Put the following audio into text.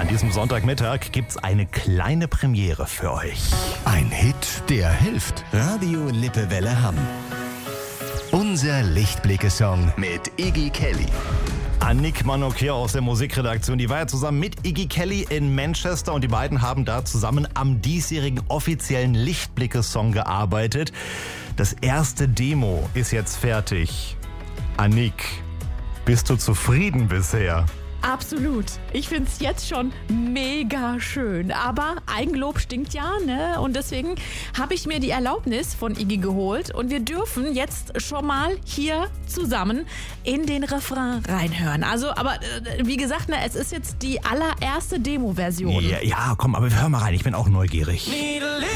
An diesem Sonntagmittag gibt's eine kleine Premiere für euch. Ein Hit, der hilft. Radio Lippewelle Hamm. Unser Lichtblicke-Song mit Iggy Kelly. Annick Manocchia aus der Musikredaktion, die war ja zusammen mit Iggy Kelly in Manchester und die beiden haben da zusammen am diesjährigen offiziellen Lichtblicke-Song gearbeitet. Das erste Demo ist jetzt fertig. Annick, bist du zufrieden bisher? Absolut. Ich finde es jetzt schon mega schön. Aber Eigenlob stinkt ja, ne? Und deswegen habe ich mir die Erlaubnis von Iggy geholt. Und wir dürfen jetzt schon mal hier zusammen in den Refrain reinhören. Also, aber wie gesagt, ne, es ist jetzt die allererste Demo-Version. Ja, komm, aber hör mal rein, ich bin auch neugierig.